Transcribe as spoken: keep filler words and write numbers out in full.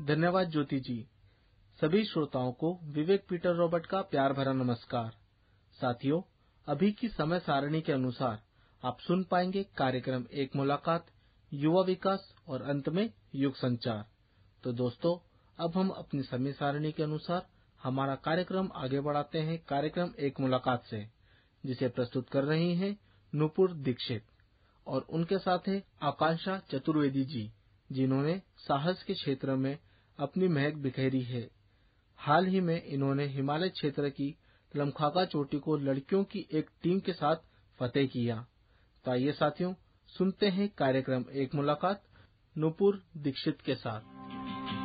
धन्यवाद ज्योति जी। सभी श्रोताओं को विवेक पीटर रॉबर्ट का प्यार भरा नमस्कार। साथियों, अभी की समय सारणी के अनुसार आप सुन पाएंगे कार्यक्रम एक मुलाकात, युवा विकास और अंत में युग संचार। तो दोस्तों, अब हम अपनी समय सारणी के अनुसार हमारा कार्यक्रम आगे बढ़ाते हैं कार्यक्रम एक मुलाकात से, जिसे प्रस्तुत कर रही हैं नुपुर दीक्षित और उनके साथ है आकांक्षा चतुर्वेदी जी, जिन्होंने साहस के क्षेत्र में अपनी महक बिखेरी है। हाल ही में इन्होंने हिमालय क्षेत्र की लमखागा चोटी को लड़कियों की एक टीम के साथ फतेह किया। तो आइए साथियों, सुनते हैं कार्यक्रम एक मुलाकात नुपुर दीक्षित के साथ।